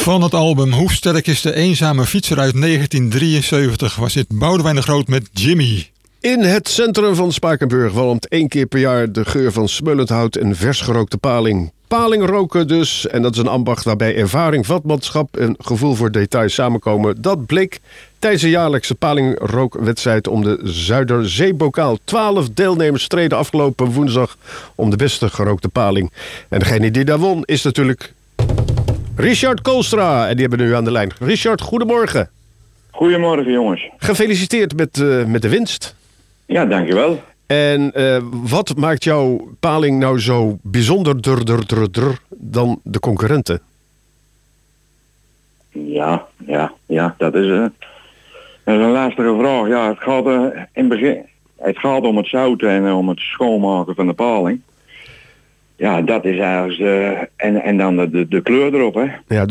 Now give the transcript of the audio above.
Van het album Hoe sterk is de eenzame fietser uit 1973 was dit Boudewijn de Groot met Jimmy. In het centrum van Spakenburg walmt 1 keer per jaar de geur van smullend hout en vers gerookte paling. Paling roken dus, en dat is een ambacht waarbij ervaring, vakmanschap en gevoel voor details samenkomen. Dat bleek tijdens de jaarlijkse palingrookwedstrijd om de Zuiderzeebokaal. 12 deelnemers streden afgelopen woensdag om de beste gerookte paling. En degene die daar won is natuurlijk Richard Koolstra. En die hebben we nu aan de lijn. Richard, goedemorgen. Goedemorgen, jongens. Gefeliciteerd met de winst. Ja, dankjewel. En wat maakt jouw paling nou zo bijzonder dan de concurrenten? Ja, dat is een lastige vraag. Ja, het gaat in het begin. Het gaat om het zout en om het schoonmaken van de paling. Ja, dat is eigenlijk en dan de kleur erop, hè. Ja,